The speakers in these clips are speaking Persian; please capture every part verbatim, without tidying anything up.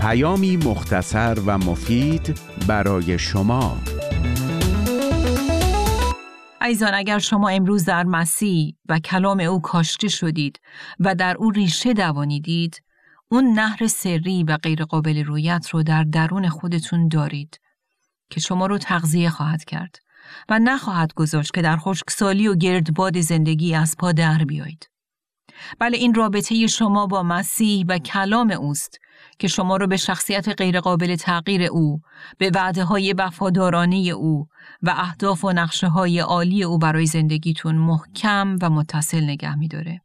پیامی مختصر و مفید برای شما. عزیزان، اگر شما امروز در مسیح و کلام او کاشته شدید و در او ریشه دوانیدید، اون نهر سری و غیر قابل رویت رو در درون خودتون دارید که شما رو تغذیه خواهد کرد و نخواهد گذاشت که در خشکسالی و گردباد زندگی از پا در بیایید. بله، این رابطه شما با مسیح و کلام اوست که شما رو به شخصیت غیرقابل تغییر او، به وعده‌های وفادارانه او و اهداف و نقشه‌های عالی او برای زندگیتون محکم و متصل نگه می‌داره.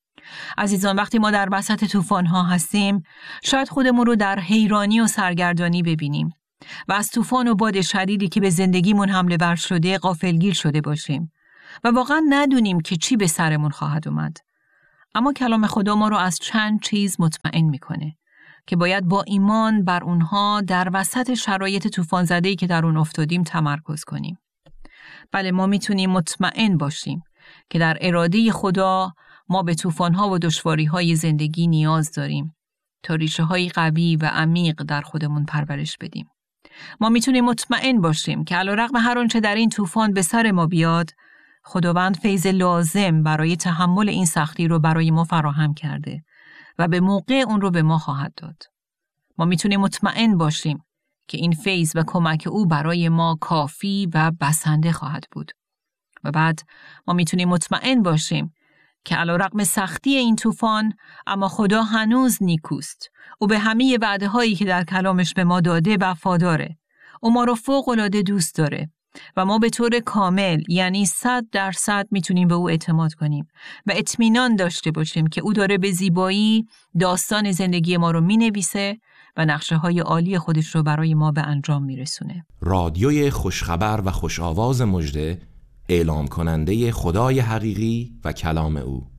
عزیزان، وقتی ما در وسط طوفان‌ها هستیم، شاید خودمون رو در حیرانی و سرگردانی ببینیم و از طوفان و باد شدیدی که به زندگیمون حمله ور شده غافلگیر شده باشیم و واقعا ندونیم که چی به سرمون خواهد اومد. اما کلام خدا ما رو از چند چیز مطمئن میکنه که باید با ایمان بر اونها در وسط شرایط طوفان زده‌ای که در اون افتادیم تمرکز کنیم. بله، ما میتونیم مطمئن باشیم که در اراده خدا ما به طوفان‌ها و دشواری‌های زندگی نیاز داریم تا ریشه‌های قوی و عمیق در خودمون پرورش بدیم. ما میتونیم مطمئن باشیم که علیرغم هر آنچه در این طوفان به سر ما بیاد، خداوند فیض لازم برای تحمل این سختی رو برای ما فراهم کرده و به موقع اون رو به ما خواهد داد. ما میتونیم مطمئن باشیم که این فیض و کمک او برای ما کافی و بسنده خواهد بود. و بعد ما میتونیم مطمئن باشیم که علیرغم سختی این طوفان، اما خدا هنوز نیکوست. او به همه وعده هایی که در کلامش به ما داده وفاداره. او ما رو فوق العاده دوست داره و ما به طور کامل، یعنی صد درصد میتونیم به او اعتماد کنیم و اطمینان داشته باشیم که او داره به زیبایی داستان زندگی ما رو مینویسه و نقشه های عالی خودش رو برای ما به انجام میرسونه. رادیوی خوشخبر و خوش آواز مژده، اعلام کننده خدای حقیقی و کلام او.